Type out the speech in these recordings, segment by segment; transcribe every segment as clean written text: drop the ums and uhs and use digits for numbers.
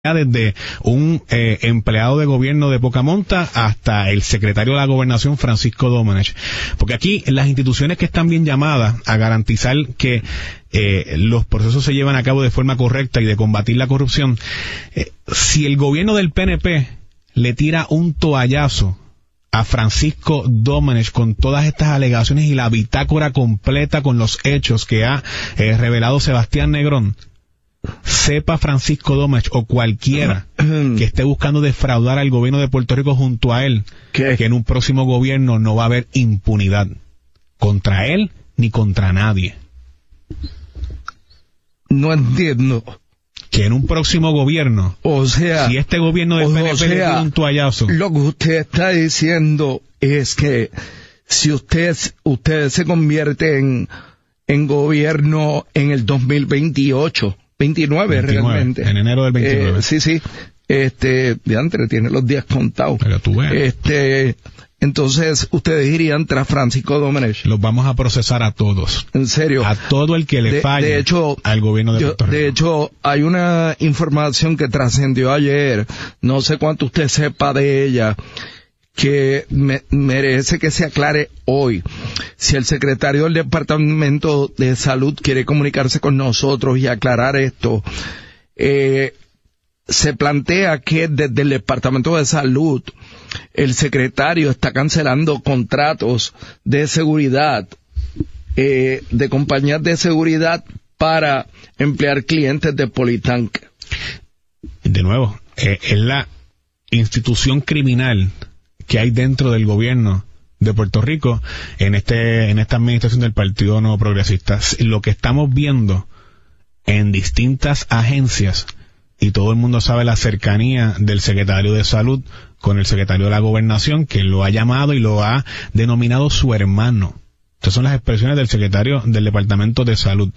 desde un empleado de gobierno de poca monta hasta el secretario de la Gobernación, Francisco Domenech. Porque aquí las instituciones que están bien llamadas a garantizar que los procesos se llevan a cabo de forma correcta y de combatir la corrupción, si el gobierno del PNP le tira un toallazo a Francisco Domenech con todas estas alegaciones y la bitácora completa con los hechos que ha revelado Sebastián Negrón, sepa Francisco Domenech o cualquiera que esté buscando defraudar al gobierno de Puerto Rico junto a él, que en un próximo gobierno no va a haber impunidad contra él ni contra nadie. No entiendo. Que en un próximo gobierno, o sea, si este gobierno del PNP le tira un toallazo. Lo que usted está diciendo es que si usted se convierte en gobierno en el 2028, 29 realmente. En enero del 29. Sí. Diantre, tiene los días contados. Pero tú ves. Entonces, ustedes irían tras Francisco Domenech. Los vamos a procesar a todos. ¿En serio? A todo el que le falle al gobierno de Puerto Rico. De hecho, hay una información que trascendió ayer, no sé cuánto usted sepa de ella, que merece que se aclare hoy. Si el secretario del Departamento de Salud quiere comunicarse con nosotros y aclarar esto, se plantea que desde el Departamento de Salud el secretario está cancelando contratos de seguridad, de compañías de seguridad para emplear clientes de Politank. De nuevo, es la institución criminal que hay dentro del gobierno de Puerto Rico en esta administración del Partido Nuevo Progresista. Lo que estamos viendo en distintas agencias, y todo el mundo sabe la cercanía del secretario de Salud con el secretario de la Gobernación, que lo ha llamado y lo ha denominado su hermano. Estas son las expresiones del secretario del Departamento de Salud.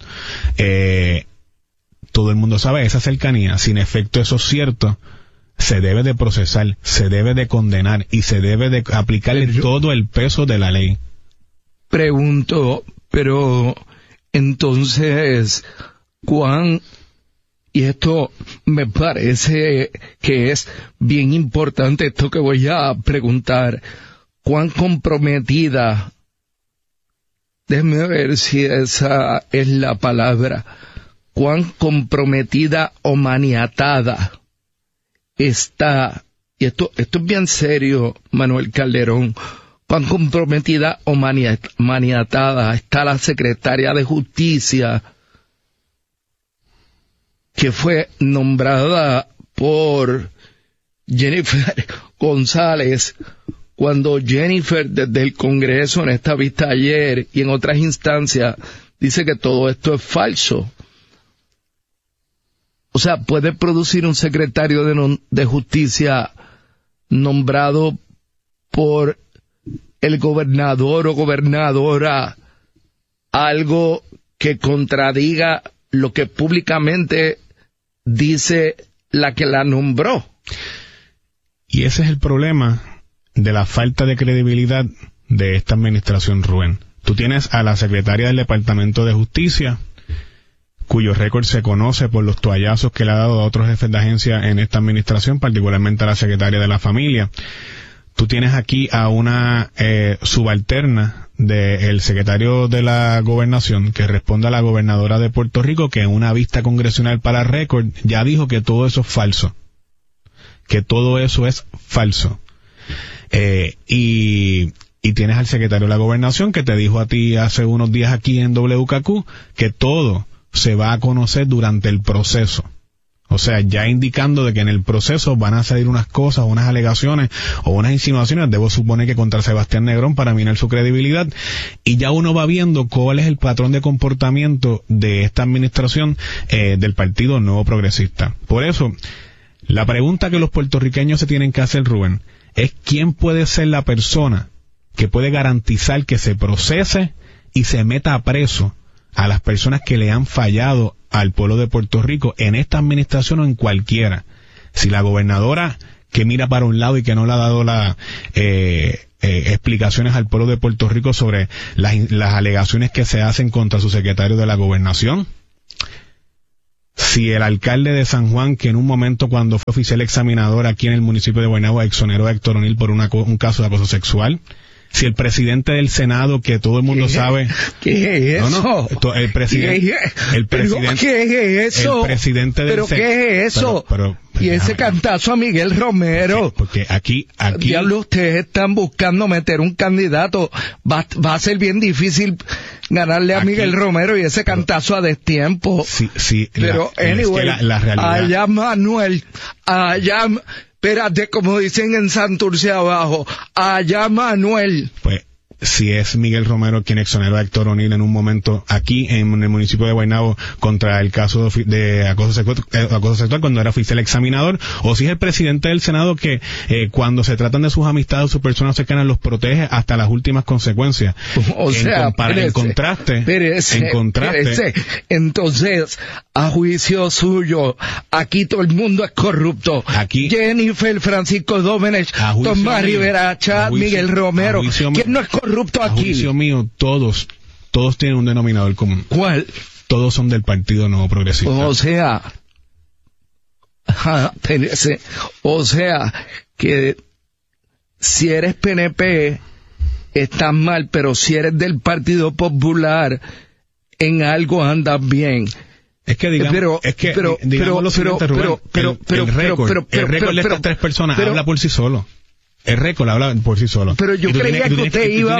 Todo el mundo sabe esa cercanía. Sin efecto eso es cierto, se debe de procesar, se debe de condenar y se debe de aplicarle todo el peso de la ley. Pregunto, pero entonces, y esto me parece que es bien importante, esto que voy a preguntar, ¿cuán comprometida, déjeme ver si esa es la palabra, cuán comprometida o maniatada está, y esto es bien serio, Manuel Calderón, cuán comprometida o maniatada está la secretaria de Justicia que fue nombrada por Jennifer González, cuando Jennifer desde el Congreso, en esta vista ayer y en otras instancias, dice que todo esto es falso. O sea, ¿puede producir un secretario de Justicia nombrado por el gobernador o gobernadora algo que contradiga lo que públicamente dice la que la nombró? Y ese es el problema de la falta de credibilidad de esta administración, Rubén. Tú tienes a la secretaria del Departamento de Justicia, cuyo récord se conoce por los toallazos que le ha dado a otros jefes de agencia en esta administración, particularmente a la secretaria de la Familia. Tú tienes aquí a una subalterna del secretario de la Gobernación, que responde a la gobernadora de Puerto Rico, que en una vista congresional para récord ya dijo que todo eso es falso. Que todo eso es falso. Y tienes al secretario de la Gobernación, que te dijo a ti hace unos días aquí en WKQ, que todo se va a conocer durante el proceso. O sea, ya indicando de que en el proceso van a salir unas cosas, unas alegaciones o unas insinuaciones, debo suponer que contra Sebastián Negrón, para minar su credibilidad, y ya uno va viendo cuál es el patrón de comportamiento de esta administración del Partido Nuevo Progresista. Por eso, la pregunta que los puertorriqueños se tienen que hacer, Rubén, es quién puede ser la persona que puede garantizar que se procese y se meta a preso a las personas que le han fallado al pueblo de Puerto Rico en esta administración o en cualquiera. Si la gobernadora, que mira para un lado y que no le ha dado las explicaciones al pueblo de Puerto Rico sobre las alegaciones que se hacen contra su secretario de la Gobernación, si el alcalde de San Juan, que en un momento cuando fue oficial examinador aquí en el municipio de Guaynabo exoneró a Héctor O'Neill por un caso de acoso sexual, si el presidente del Senado, que todo el mundo sabe... ¿Qué es eso? El presidente... ¿Qué es eso? El presidente del ¿Pero qué es eso? Y ese cantazo a Miguel Romero. Porque aquí... Diablo, ustedes están buscando meter un candidato. Va a ser bien difícil ganarle a Miguel Romero y ese cantazo a destiempo. Sí. Pero, anyway, es que la realidad... allá Manuel, espérate, como dicen en Santurce abajo, allá Manuel. Pues, si es Miguel Romero quien exoneró a Héctor O'Neill en un momento aquí en el municipio de Guaynabo contra el caso de acoso sexual cuando era oficial examinador, o si es el presidente del Senado que cuando se tratan de sus amistades o sus personas cercanas los protege hasta las últimas consecuencias. O sea, en contraste, entonces, a juicio suyo, aquí todo el mundo es corrupto. Aquí Jennifer, Francisco Domenech, Tomás Rivera Chat, Miguel Romero. ¿Quién no es corrupto aquí? A juicio mío, todos tienen un denominador común. ¿Cuál? Todos son del Partido Nuevo Progresista. O sea, que si eres PNP, estás mal, pero si eres del Partido Popular, en algo andas bien. Es que digamos lo siguiente, Rubén, el récord de estas tres personas habla por sí solo. El récord habla por sí solo. Pero yo creía que usted iba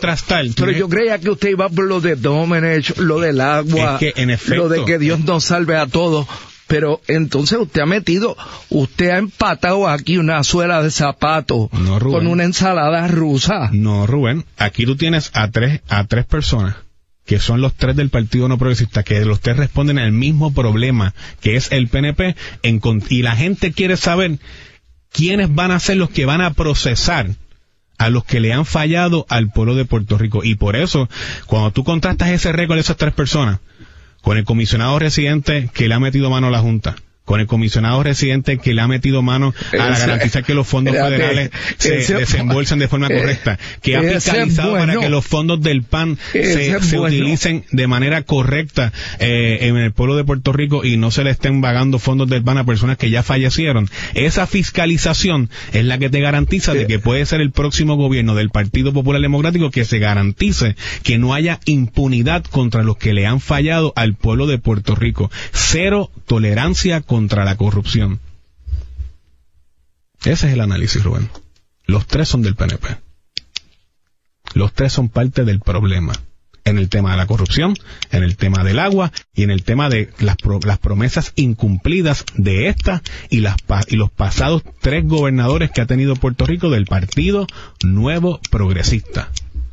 por lo de Domenech, lo del agua, es que, en efecto, lo de que Dios nos salve a todos. Pero entonces usted ha empatado aquí una suela de zapato con una ensalada rusa. No, Rubén, aquí tú tienes a tres personas que son los tres del Partido No Progresista, que los tres responden al mismo problema, que es el PNP, y la gente quiere saber quiénes van a ser los que van a procesar a los que le han fallado al pueblo de Puerto Rico. Y por eso, cuando tú contrastas ese récord de esas tres personas, con el comisionado residente que le ha metido mano a la Junta, con el comisionado residente que le ha metido mano a garantizar que los fondos federales se desembolsan de forma correcta, que ha fiscalizado para que los fondos del PAN se utilicen de manera correcta en el pueblo de Puerto Rico y no se le estén vagando fondos del PAN a personas que ya fallecieron. Esa fiscalización es la que te garantiza de que puede ser el próximo gobierno del Partido Popular Democrático que se garantice que no haya impunidad contra los que le han fallado al pueblo de Puerto Rico. Cero tolerancia contra la corrupción. Ese es el análisis, Rubén. Los tres son del PNP. Los tres son parte del problema. En el tema de la corrupción, en el tema del agua y en el tema de las promesas incumplidas de esta y los pasados tres gobernadores que ha tenido Puerto Rico del Partido Nuevo Progresista.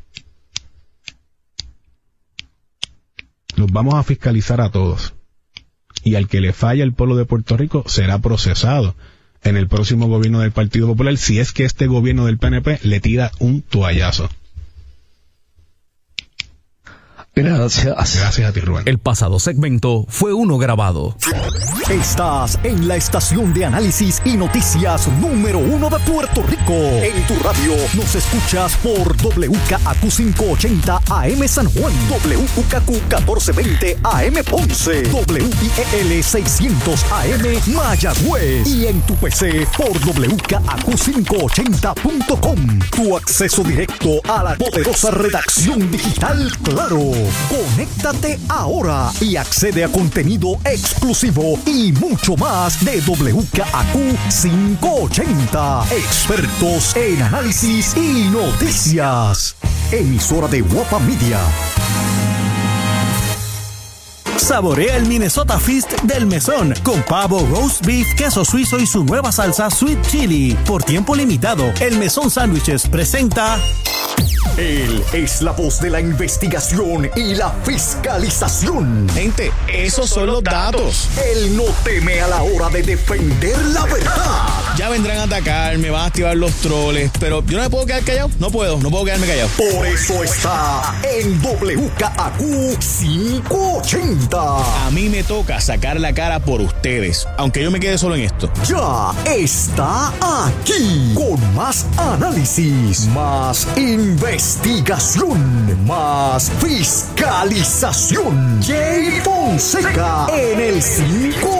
Los vamos a fiscalizar a todos. Y al que le falla el pueblo de Puerto Rico será procesado en el próximo gobierno del Partido Popular si es que este gobierno del PNP le tira un toallazo. Gracias. Gracias a ti, Rubén. El pasado segmento fue uno grabado. Estás en la estación de análisis y noticias número 1 de Puerto Rico. En tu radio nos escuchas por WKAQ 580 AM San Juan, WKQ 1420 AM Ponce, WIEL 600 AM Mayagüez y en tu PC por WKAQ580.com. Tu acceso directo a la poderosa redacción digital Claro. Conéctate ahora y accede a contenido exclusivo y mucho más de WKAQ 580. Expertos en análisis y noticias. Emisora de Guapa Media. Saborea el Minnesota Feast del Mesón con pavo, roast beef, queso suizo y su nueva salsa Sweet Chili. Por tiempo limitado, el Mesón Sándwiches presenta... Él es la voz de la investigación y la fiscalización. Gente, esos son los datos. Él no teme a la hora de defender la verdad. Ya vendrán a atacarme, van a activar los troles, pero yo no me puedo quedar callado. No puedo quedarme callado. Por eso está en WKAQ 580. A mí me toca sacar la cara por ustedes, aunque yo me quede solo en esto. Ya está aquí con más análisis, más investigación, más fiscalización. Jay Fonseca en el 580.